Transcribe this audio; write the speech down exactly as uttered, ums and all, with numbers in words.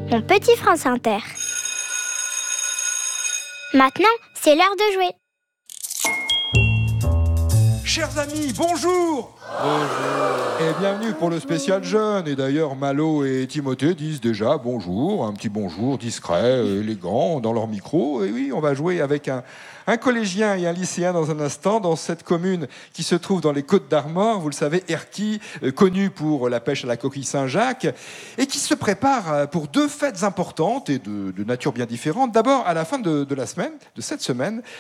mon petit France Inter. Maintenant, c'est l'heure de jouer. Chers amis, bonjour. Bonjour. Et bienvenue pour le spécial jeune. Et d'ailleurs, Malo et Timothée disent déjà bonjour, un petit bonjour discret, élégant, dans leur micro. Et oui, on va jouer avec un, un collégien et un lycéen dans un instant, dans cette commune qui se trouve dans les Côtes-d'Armor. Vous le savez, Erquy, euh, connu pour la pêche à la coquille Saint-Jacques, et qui se prépare pour deux fêtes importantes et de, de nature bien différente. D'abord, à la fin de, de la semaine, de cette semaine,